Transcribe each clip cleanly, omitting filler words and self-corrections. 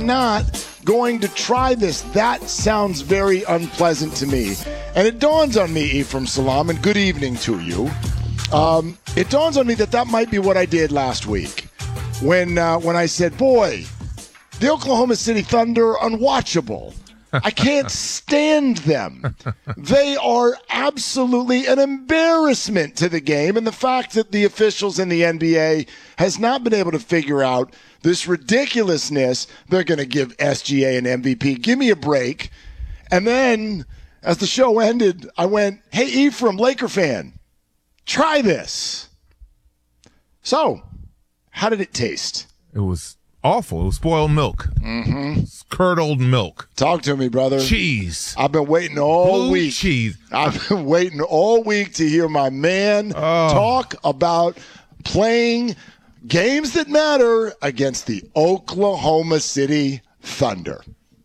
not going to try this. That sounds very unpleasant to me. And it dawns on me, Ephraim Salaam, and good evening to you. It dawns on me that might be what I did last week when I said, boy, the Oklahoma City Thunder, unwatchable. I can't stand them. They are absolutely an embarrassment to the game. And the fact that the officials in the NBA has not been able to figure out this ridiculousness, they're going to give SGA an MVP. Give me a break. And then as the show ended, I went, hey, Ephraim, Laker fan, try this. So, how did it taste? It was awful. It was spoiled milk. Mm-hmm. Curdled milk. Talk to me, brother. Cheese. I've been waiting all Blue week. Cheese. I've been waiting all week to hear my man talk about playing games that matter against the Oklahoma City Thunder.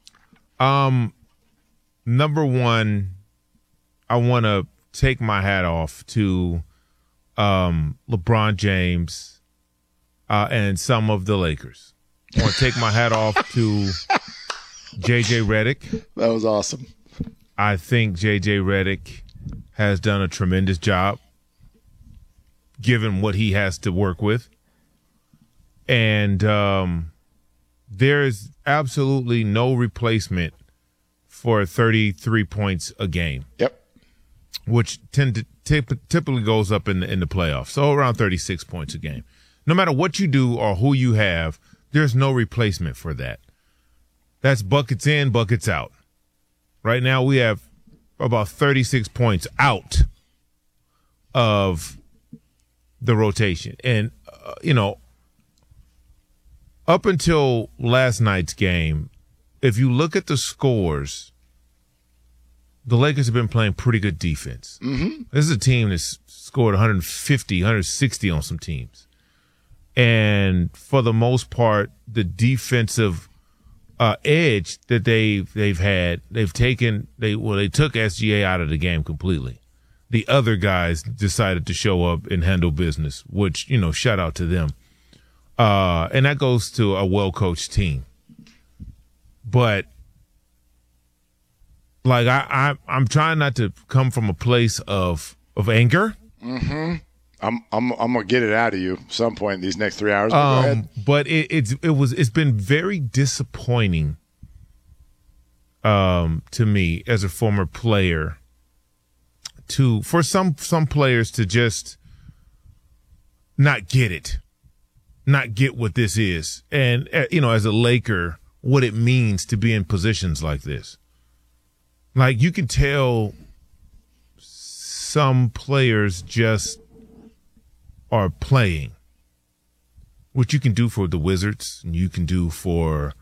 Number one, I want to take my hat off to LeBron James and some of the Lakers. I want to take my hat off to J.J. Redick. That was awesome. I think J.J. Redick has done a tremendous job given what he has to work with. And there is absolutely no replacement for 33 points a game. Yep. Which typically goes up in the playoffs. So around 36 points a game. No matter what you do or who you have, there's no replacement for that. That's buckets in, buckets out. Right now we have about 36 points out of the rotation. And, up until last night's game, if you look at the scores, the Lakers have been playing pretty good defense. Mm-hmm. This is a team that's scored 150, 160 on some teams. And for the most part, the defensive edge that they've had, they took SGA out of the game completely. The other guys decided to show up and handle business, which, shout out to them. And that goes to a well-coached team. But like I'm trying not to come from a place of anger. Mm-hmm. I'm gonna get it out of you at some point in these next 3 hours. Go ahead. But it's been very disappointing to me as a former player for some players to just not get it, not get what this is, and as a Laker, what it means to be in positions like this. Like, you can tell some players just are playing, which you can do for the Wizards and you can do for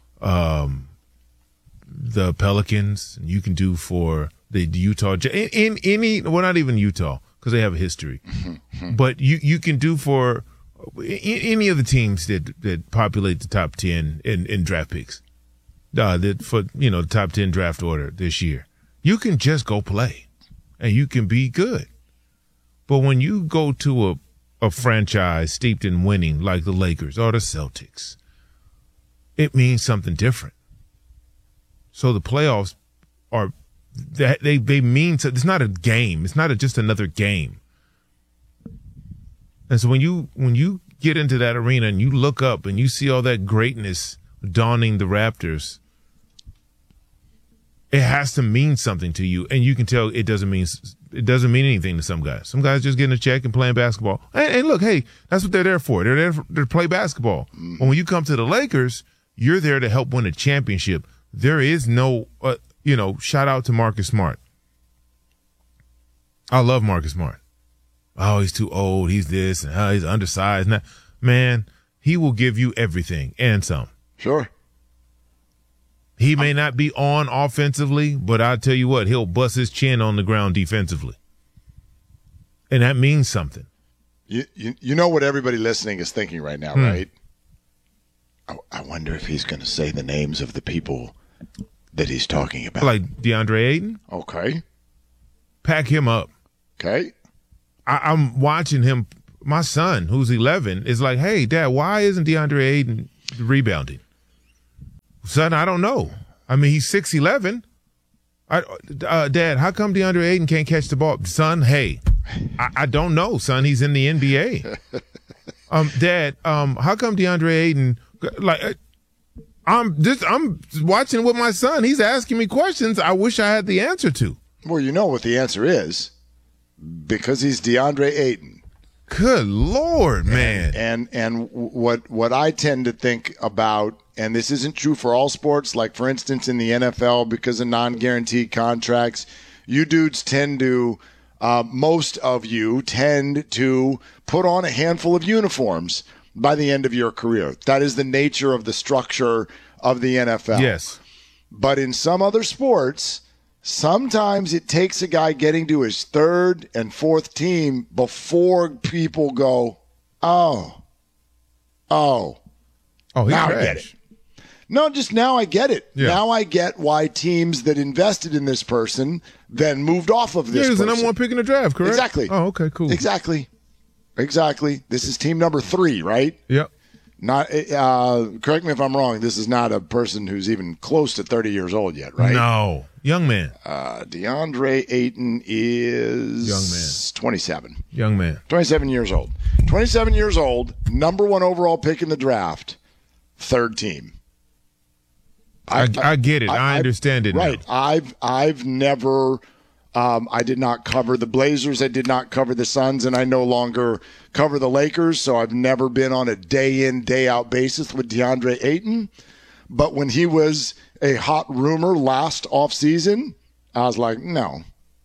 the Pelicans and you can do for the Utah. Well, not even Utah because they have a history, but you can do for any of the teams that populate the top 10 in draft picks. The top 10 draft order this year. You can just go play and you can be good. But when you go to a franchise steeped in winning like the Lakers or the Celtics, it means something different. So the playoffs are that they mean so. It's not a game. It's not just another game. And so when you get into that arena and you look up and you see all that greatness dawning the Raptors, it has to mean something to you. And you can tell it doesn't mean anything to some guys. Some guys just getting a check and playing basketball. And look, hey, that's what they're there for. They're there to play basketball. Mm-hmm. But when you come to the Lakers, you're there to help win a championship. There is no, shout out to Marcus Smart. I love Marcus Smart. Oh, he's too old. He's this and he's undersized. Now, man, he will give you everything and some. Sure. He may not be on offensively, but I'll tell you what, he'll bust his chin on the ground defensively. And that means something. You know what everybody listening is thinking right now, right? I wonder if he's going to say the names of the people that he's talking about. Like DeAndre Ayton? Okay. Pack him up. Okay. I'm watching him. My son, who's 11, is like, hey, Dad, why isn't DeAndre Ayton rebounding? Son, I don't know. I mean, he's 6'11". Dad, how come DeAndre Ayton can't catch the ball? Son, hey, I don't know, son. He's in the NBA. Dad, how come DeAndre Ayton, I'm watching with my son. He's asking me questions I wish I had the answer to. Well, you know what the answer is. Because he's DeAndre Ayton. Good Lord, man. And what I tend to think about, and this isn't true for all sports, like for instance in the NFL, because of non-guaranteed contracts, you dudes tend to, most of you tend to put on a handful of uniforms by the end of your career. That is the nature of the structure of the NFL. Yes. But in some other sports, sometimes it takes a guy getting to his third and fourth team before people go, oh, now I get it. No, just now I get it. Yeah. Now I get why teams that invested in this person then moved off of this person. Yeah, he was the number one pick in the draft, correct? Exactly. Oh, okay, cool. Exactly. This is team number 3, right? Yep. Not. Correct me if I'm wrong. This is not a person who's even close to 30 years old yet, right? No. Young man. DeAndre Ayton is young man. 27. Young man. 27 years old. 27 years old, number 1 overall pick in the draft, third team. I get it. I understand it. Right. Now. I've never. I did not cover the Blazers. I did not cover the Suns, and I no longer cover the Lakers. So I've never been on a day in, day out basis with DeAndre Ayton. But when he was a hot rumor last offseason, I was like, no.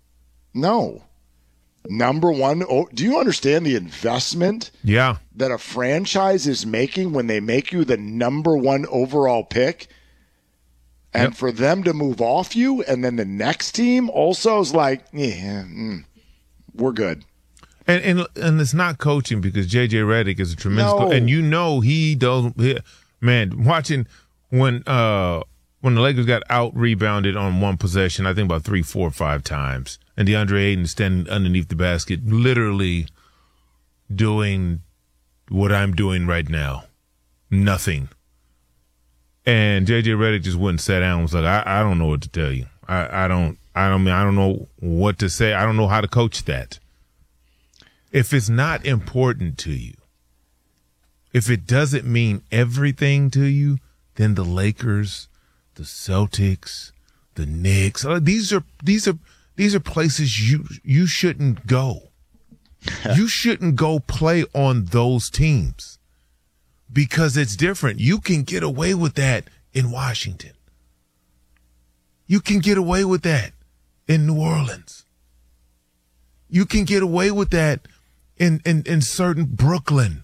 Number 1. Oh, do you understand the investment? Yeah. That a franchise is making when they make you the number 1 overall pick? And for them to move off you, and then the next team also is like, we're good. And it's not coaching, because J.J. Redick is a tremendous coach. And he doesn't. Man, watching when the Lakers got out-rebounded on one possession, I think about 3, 4, 5 times, and DeAndre Ayton standing underneath the basket, literally doing what I'm doing right now. Nothing. And J.J. Redick just went and sat down and was like, I don't know what to tell you. I don't know what to say. I don't know how to coach that. If it's not important to you, if it doesn't mean everything to you, then the Lakers, the Celtics, the Knicks, these are places you shouldn't go. You shouldn't go play on those teams. Because it's different. You can get away with that in Washington. You can get away with that in New Orleans. You can get away with that in certain Brooklyn.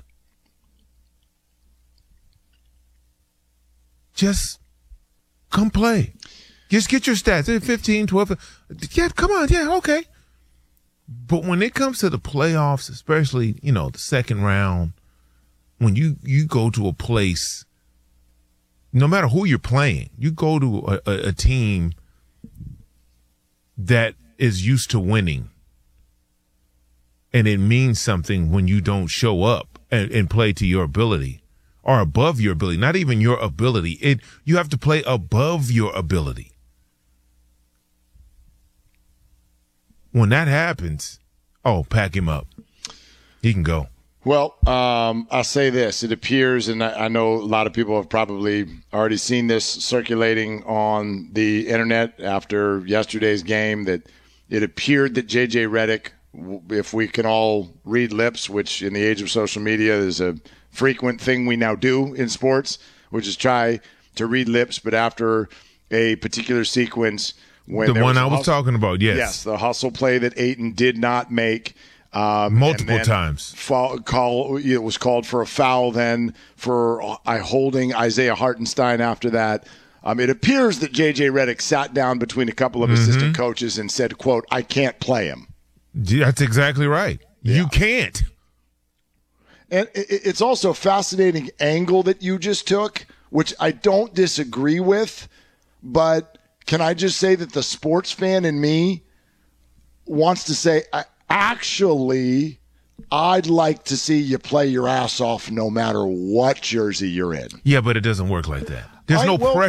Just come play. Just get your stats. 15, 12. Yeah, come on. Yeah, okay. But when it comes to the playoffs, especially, the second round, when you go to a place, no matter who you're playing, you go to a team that is used to winning, and it means something when you don't show up and play to your ability or above your ability, not even your ability. You have to play above your ability. When that happens, pack him up. He can go. Well, I'll say this. It appears, and I know a lot of people have probably already seen this circulating on the internet after yesterday's game, that it appeared that J.J. Redick, if we can all read lips, which in the age of social media is a frequent thing we now do in sports, which is try to read lips, but after a particular sequence, when the one I was talking about, yes, the hustle play that Ayton did not make. Multiple times. It was called for a foul then for holding Isaiah Hartenstein after that. It appears that J.J. Redick sat down between a couple of assistant coaches and said, quote, I can't play him. That's exactly right. Yeah. You can't. And it's also a fascinating angle that you just took, which I don't disagree with, but can I just say that the sports fan in me wants to say, actually, I'd like to see you play your ass off no matter what jersey you're in. Yeah, but it doesn't work like that. There's no pressure.